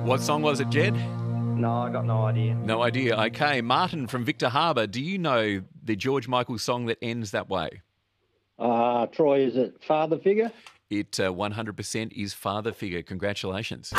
What song was it, Jed? No, I got no idea. No idea. Okay, Martin from Victor Harbour, do you know the George Michael song that ends that way? Troy, is it Father Figure? It 100% is Father Figure. Congratulations.